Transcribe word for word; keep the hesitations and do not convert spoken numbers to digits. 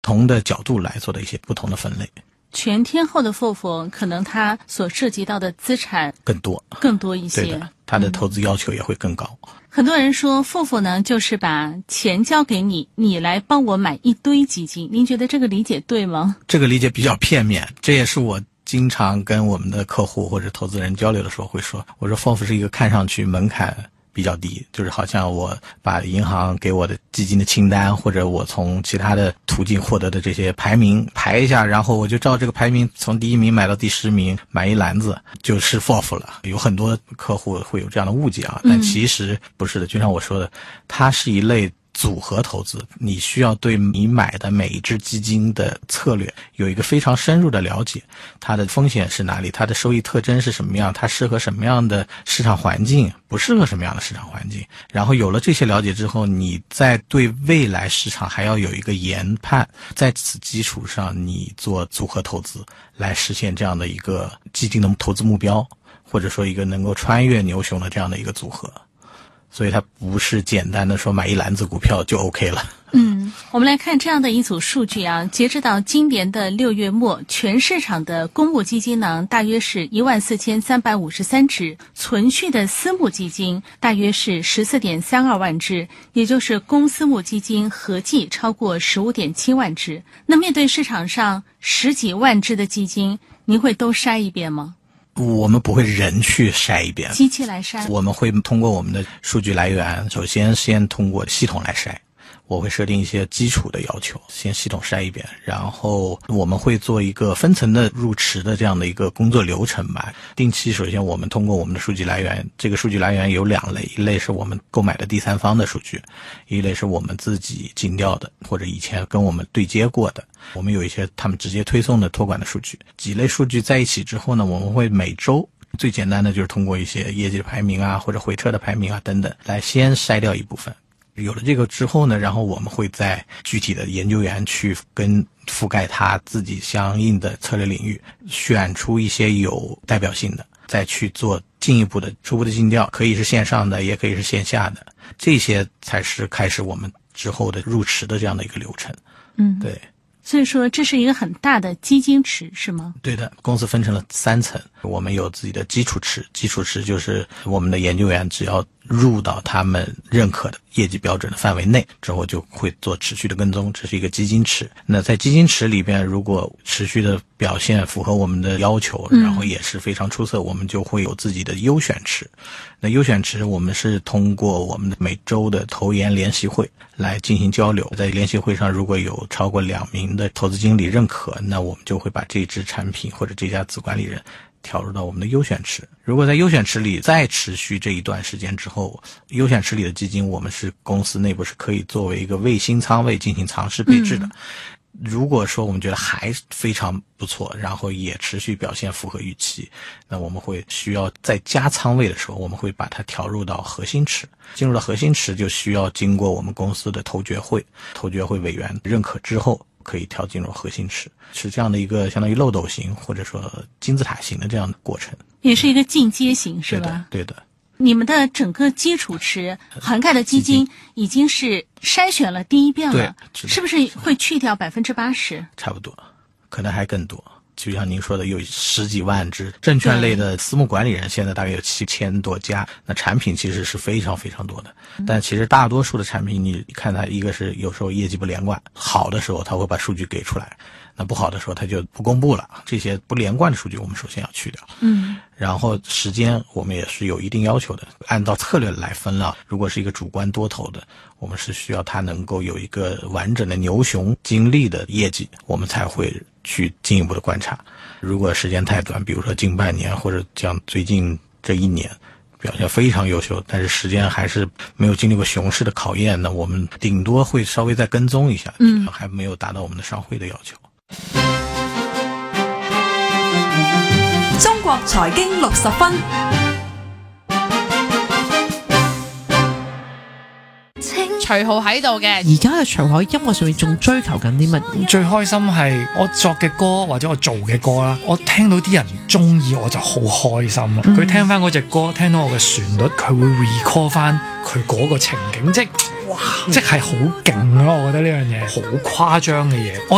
同的角度来做的一些不同的分类。 全天候的 F O F 可能它所涉及到的资产更多更多一些， 对的，它的投资要求也会更高。 嗯、很多人说 F O F 呢就是把钱交给你，你来帮我买一堆基金，您觉得这个理解对吗？ 这个理解比较片面，这也是我经常跟我们的客户或者投资人交流的时候会说，我说 F O F 是一个看上去门槛比较低，就是好像我把银行给我的基金的清单，或者我从其他的途径获得的这些排名排一下，然后我就照这个排名从第一名买到第十名，买一篮子就是 F O F 了。有很多客户会有这样的误解啊，但其实不是的，就像我说的，它是一类组合投资，你需要对你买的每一只基金的策略有一个非常深入的了解，它的风险是哪里，它的收益特征是什么样，它适合什么样的市场环境，不适合什么样的市场环境。然后有了这些了解之后，你再对未来市场还要有一个研判，在此基础上你做组合投资，来实现这样的一个基金的投资目标，或者说一个能够穿越牛熊的这样的一个组合。所以它不是简单的说买一篮子股票就 OK 了。 嗯，我们来看这样的一组数据啊，截止到今年的六月末，全市场的公募基金呢大约是一万四千三百五十三只，存续的私募基金大约是十四点三二万只，也就是公私募基金合计超过十五点七万只。那面对市场上十几万只的基金，您会都筛一遍吗？ 我们不会人去筛一遍， 机器来筛。 我们会通过我们的数据来源，首先先通过系统来筛。我会设定一些基础的要求，先系统筛一遍，然后我们会做一个分层的入池的这样的一个工作流程吧。定期首先我们通过我们的数据来源，这个数据来源有两类，一类是我们购买的第三方的数据，一类是我们自己尽调的或者以前跟我们对接过的，我们有一些他们直接推送的托管的数据。几类数据在一起之后呢，我们会每周最简单的就是通过一些业绩的排名啊或者回撤的排名啊等等来先筛掉一部分。有了这个之后呢，然后我们会在具体的研究员去跟覆盖他自己相应的策略领域，选出一些有代表性的，再去做进一步的初步的尽调，可以是线上的也可以是线下的，这些才是开始我们之后的入池的这样的一个流程。 嗯， 对。 所以说这是一个很大的基金池是吗？ 对的，公司分成了三层，我们有自己的基础池，基础池就是我们的研究员只要入到他们认可的业绩标准的范围内之后，就会做持续的跟踪，这是一个基金池。那在基金池里边，如果持续的表现符合我们的要求，然后也是非常出色，我们就会有自己的优选池。那优选池我们是通过我们的每周的投研联席会来进行交流，在联席会上如果有超过两名的投资经理认可，那我们就会把这支产品或者这家子管理人调入到我们的优选池。如果在优选池里再持续这一段时间之后，优选池里的基金我们是公司内部是可以作为一个卫星仓位进行尝试配置的。嗯，如果说我们觉得还非常不错，然后也持续表现符合预期，那我们会需要再加仓位的时候，我们会把它调入到核心池。进入到核心池就需要经过我们公司的投决会，投决会委员认可之后可以调进入核心池，是这样的一个相当于漏斗型或者说金字塔型的这样的过程， 也是一个进阶型是吧？ 对的，对的。 你们的整个基础池涵盖的基金已经是筛选了第一遍了，是, 是不是会去掉百分之八十？ 差不多，可能还更多。就像您说的，有十几万只证券类的私募管理人，现在大概有七千多家。那产品其实是非常非常多的，但其实大多数的产品，你看它一个是有时候业绩不连贯，好的时候它会把数据给出来，那不好的时候它就不公布了。这些不连贯的数据我们首先要去掉。 嗯， 然后时间我们也是有一定要求的，按照策略来分了。如果是一个主观多头的，我们是需要它能够有一个完整的牛熊经历的业绩，我们才会去进一步的观察。如果时间太短，比如说近半年或者像最近这一年表现非常优秀，但是时间还是没有经历过熊市的考验，那我们顶多会稍微再跟踪一下，嗯，还没有达到我们的上会的要求。 中國財經六十分。 徐浩喺度嘅， 而家嘅徐浩喺音樂上面仲追求緊啲乜嘢？ 最開心係我作嘅歌或者我做嘅歌啦，我聽到啲人中意我就好開心啦。佢、嗯、聽翻嗰隻歌，聽到我嘅旋律，佢會 recall 翻佢嗰個情景，即係哇，即係好勁咯！我覺得呢樣嘢好誇張嘅嘢，我